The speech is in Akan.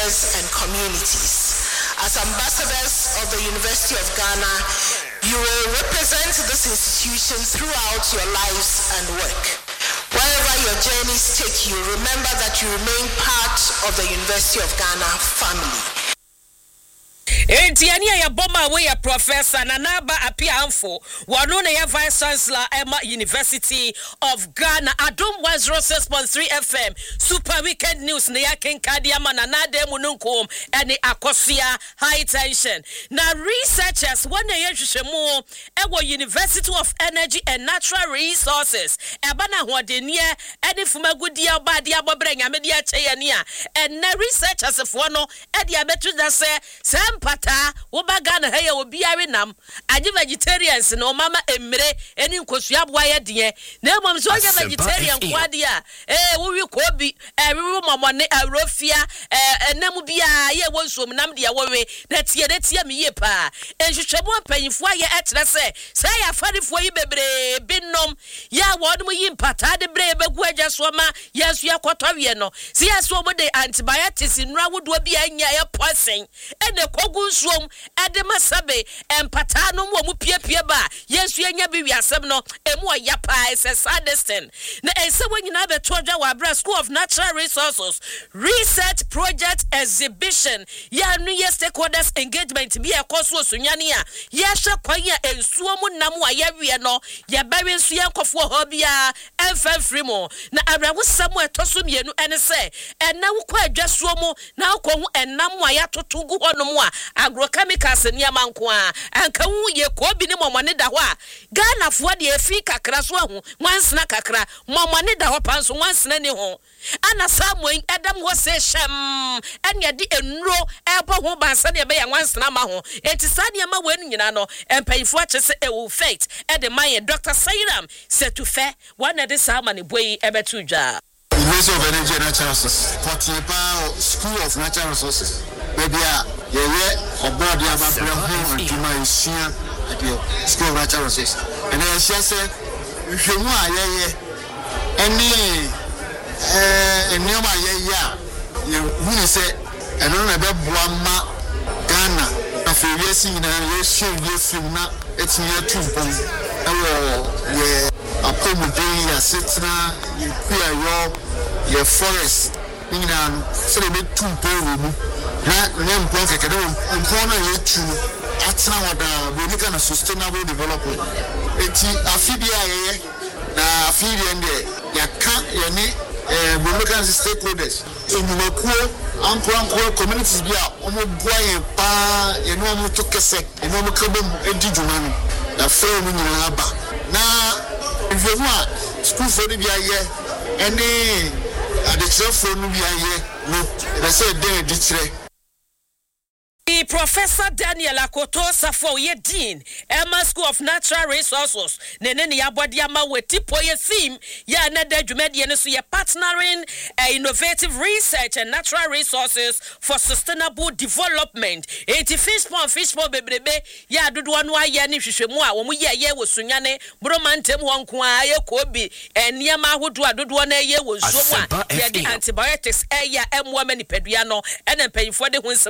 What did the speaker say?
leaders and communities. As ambassadors of the University of Ghana, you will represent this institution throughout your lives and work. Wherever your journeys take you, remember that you remain part of the University of Ghana family. Entiania ya bomba we ya professor Nanaba apia amfo wanone ya vice chancellor Emma University of Ghana Adom 106.3 FM super weekend news ne ya kenkadia mananade mununkom ene akosia high tension na researchers wane ya hwehwemu ewo University of Energy and Natural Resources ebana hodenie ene fumagudia obadia bobrenya media cheyania ene researchers fo no ede abetu da se pata woba Ghana he ya obiare nam age vegetarians no mama emre eni nkosua boa ye de na emom so ye vegetarian kwade a wo wi ko bi wo momone arofia enam bia ye wonsom nam de wo we na tie me ye pa enhwehwemu apanyifo ye etre se ya farifo yi bebre binom ya wodum yi mpata de bre begu agya so ma yesu yakotɔwe no se yesu obo de antibiotics nra wodo bia anya ye poison ene gunsum edema sabe empata no mu piepie ba yesu enya bi wiasem no emu oyapa ese sadestin na ese wonyina beto dwa wa bra School of Natural Resources research project exhibition ya nu ye stakeholders engagement bi ekoso osunyane a ye hwe kwanya ensuo mu nam a ye wie no ye bawe nsu ye nkofo ho bia enfafri mo na awrawosam etoso mienu ene se ena wukọ adwasuo mu na akọhu enam a ya totogu honom a agrochemicals ni amanko a anka wu ye ko bi ni momone da ho a Ghana fo de afi kakra so ahu wansena kakra momone da ho panso wansena ni ho ana samoin edam ho se shem enya di enuro ebo ho bansa de be ya wansena ma ho enti sade ma wenu nyina no empayifo achese e wo faith e de man Dr. Sairam Setufe one de sama ne boyi ebetu dwa University of Energy and Natural Resources, Potipa School of Natural Resources. Maybe ye aboard the Abraham and Juma is here at the School of Natural Resources. And then she said, if you want, any Nema, you wouldn't say, and on a bed Buama Ghana, a few years in a year, it's near 2 points. Yeah. Accommodate your citra, you clear your forest. You know, so they make 2 points. Name point I don't want to that's now the kind of sustainable development. It's a FIDIA, na FIDIA, you can't, we look at the stakeholders in the local communities. Be a boy pa, to Kesek, Edijumani, the film in Laba. Now, if you want school for the BIA, any the for the BIA, no, they say they Professor Daniel Akoto Safo ye Dean Emma School of Natural Resources nenene yabodia ma wetipo ye theme ya na da dwumade ne so ye partnering innovative research and natural resources for sustainable development 80 fish pond bebrebe ya dodo no aye ne hwehwemu a wo ye wosunyane bromantem wonko a ye kobi eniema ahodo adodo na ye wosumu a ye di antibiotics ya emwa manipadua no ene mpanyifo de ho